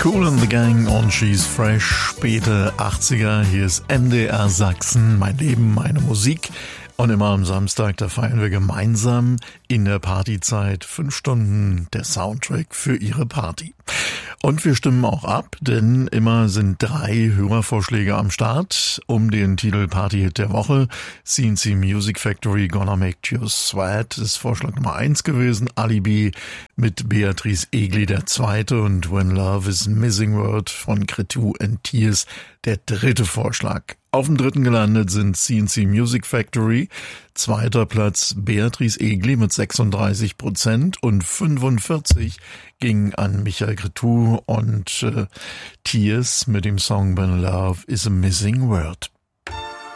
Kool and the Gang und She's Fresh, späte 80er. Hier ist MDR Sachsen, mein Leben, meine Musik. Und immer am Samstag, da feiern wir gemeinsam in der Partyzeit 5 Stunden der Soundtrack für Ihre Party. Und wir stimmen auch ab, denn immer sind 3 Hörervorschläge am Start um den Titel Partyhit der Woche. CNC Music Factory, Gonna Make You Sweat ist Vorschlag Nummer 1 gewesen. Alibi mit Beatrice Egli der 2. und When Love is Missing Word von Cretu and Tears der 3. Vorschlag. Auf dem 3. gelandet sind CNC Music Factory, 2. Platz Beatrice Egli mit 36% und 45 ging an Michael Cretu und Tears mit dem Song When Love is a Missing Word.